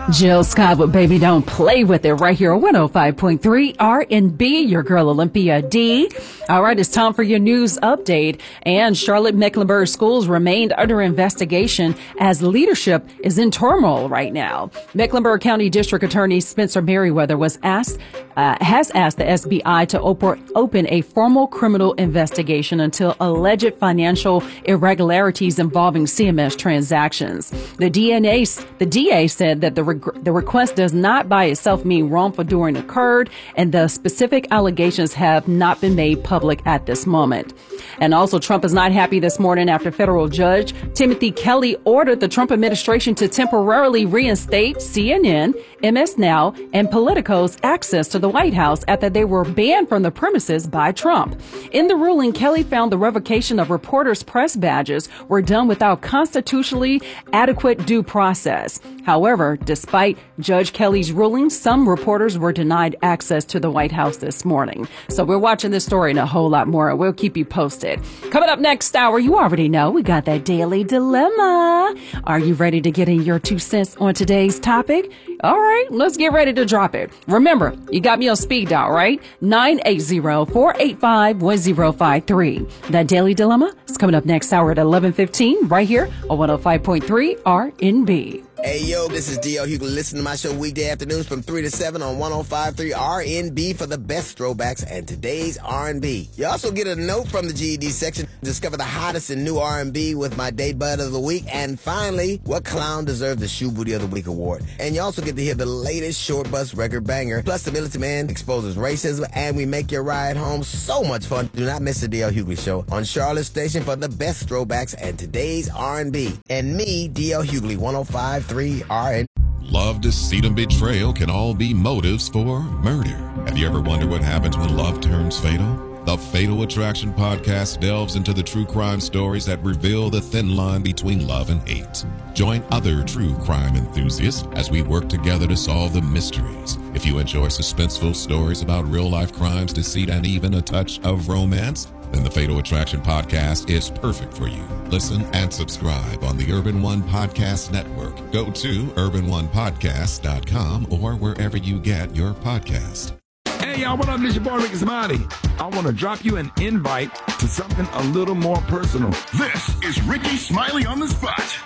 Jill Scott with Baby Don't Play With It right here on 105.3 R&B, your girl Olympia D. All right, it's time for your news update. And Charlotte-Mecklenburg schools remained under investigation as leadership is in turmoil right now. Mecklenburg County District Attorney Spencer Merriweather has asked the SBI to open a formal criminal investigation until alleged financial irregularities involving CMS transactions. The DA said that the request does not by itself mean wrongful doing occurred, and the specific allegations have not been made public at this moment. And also, Trump is not happy this morning after federal judge Timothy Kelly ordered the Trump administration to temporarily reinstate CNN, MS Now, and Politico's access to the White House after they were banned from the premises by Trump. In the ruling, Kelly found the revocation of reporters' press badges were done without constitutionally adequate due process. However, despite Judge Kelly's ruling, some reporters were denied access to the White House this morning. So we're watching this story and a whole lot more, and we'll keep you posted. Coming up next hour, you already know we got that Daily Dilemma. Are you ready to get in your 2 cents on today's topic? All right, let's get ready to drop it. Remember, you got me on speed dial, right? 980-485-1053. That Daily Dilemma is coming up next hour at 11:15 right here on 105.3 R&B. Hey, yo, this is D.L. Hughley. Listen to my show weekday afternoons from 3 to 7 on 105.3 R&B for the best throwbacks and today's R&B. You also get a note from the GED section. Discover the hottest in new R&B with my Date Bud of the Week. And finally, what clown deserved the Shoe Booty of the Week award. And you also get to hear the latest Short Bus record banger. Plus, the Militant Man exposes racism, and we make your ride home so much fun. Do not miss the D.L. Hughley Show on Charlotte Station for the best throwbacks and today's R&B. And me, D.L. Hughley, 105.3 R&B. Love, deceit, and betrayal can all be motives for murder. Have you ever wondered what happens when love turns fatal? The Fatal Attraction podcast delves into the true crime stories that reveal the thin line between love and hate. Join other true crime enthusiasts as we work together to solve the mysteries. If you enjoy suspenseful stories about real-life crimes, deceit, and even a touch of romance, then the Fatal Attraction podcast is perfect for you. Listen and subscribe on the Urban One Podcast Network. Go to urbanonepodcast.com or wherever you get your podcast. Hey, y'all, what up? This your boy, Ricky Smiley. I want to drop you an invite to something a little more personal. This is Ricky Smiley on the Spot.